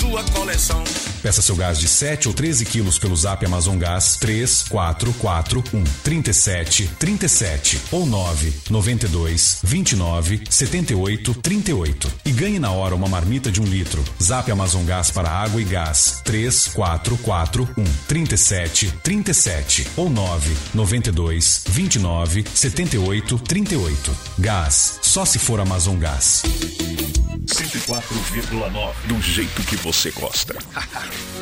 sua coleção. Peça seu gás de 7 ou 13 quilos pelo Zap Amazon Gás 3441 37 37 ou 992 29 78 38 e ganhe na hora uma marmita de 1 litro. Zap Amazon Gás para água e gás 3441 37 37 ou 992 29 78 38. Gás, só se for Amazon Gás. 104,9 do jeito que você gosta.